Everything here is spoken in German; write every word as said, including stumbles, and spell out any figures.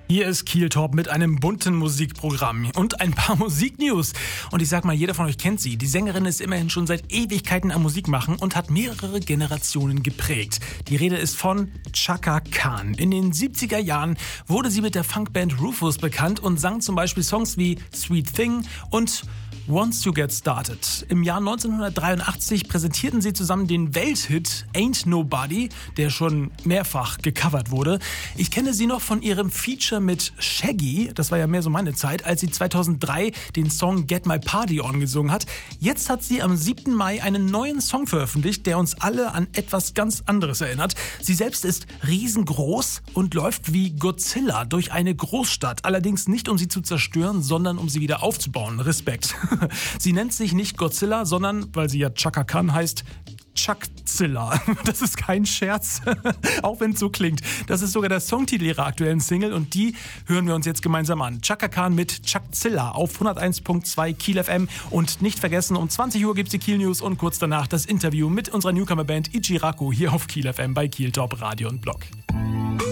Hier ist Kiel Top mit einem bunten Musikprogramm und ein paar Musiknews. Und ich sag mal, jeder von euch kennt sie. Die Sängerin ist immerhin schon seit Ewigkeiten am Musik machen und hat mehrere Generationen geprägt. Die Rede ist von Chaka Khan. In den siebziger Jahren wurde sie mit der Funkband Rufus bekannt und sang zum Beispiel Songs wie Sweet Thing und Once You Get Started. Im Jahr neunzehnhundertdreiundachtzig präsentierten sie zusammen den Welthit Ain't Nobody, der schon mehrfach gecovert wurde. Ich kenne sie noch von ihrem Feature mit Shaggy, das war ja mehr so meine Zeit, als sie zweitausenddrei den Song Get My Party On gesungen hat. Jetzt hat sie am siebten Mai einen neuen Song veröffentlicht, der uns alle an etwas ganz anderes erinnert. Sie selbst ist riesengroß und läuft wie Godzilla durch eine Großstadt. Allerdings nicht, um sie zu zerstören, sondern um sie wieder aufzubauen. Respekt. Sie nennt sich nicht Godzilla, sondern, weil sie ja Chaka Khan heißt, Chuckzilla. Das ist kein Scherz, auch wenn es so klingt. Das ist sogar der Songtitel ihrer aktuellen Single und die hören wir uns jetzt gemeinsam an. Chaka Khan mit Chuckzilla auf hunderteins Komma zwei Kiel F M. Und nicht vergessen, um zwanzig Uhr gibt es die Kiel News und kurz danach das Interview mit unserer Newcomer-Band Ichiraku hier auf Kiel F M bei Kiel Top Radio und Blog.